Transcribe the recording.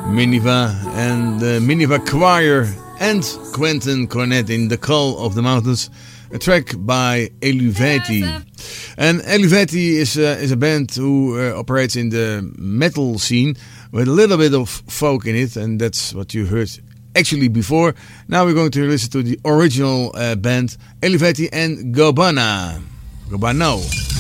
Miniva and the Miniva Choir and Quentin Cornet in The Call of the Mountains, a track by Eluvati. And Eluvati is a band who operates in the metal scene with a little bit of folk in it, and that's what you heard actually before. Now we're going to listen to the original band, Eluvati and Gobano.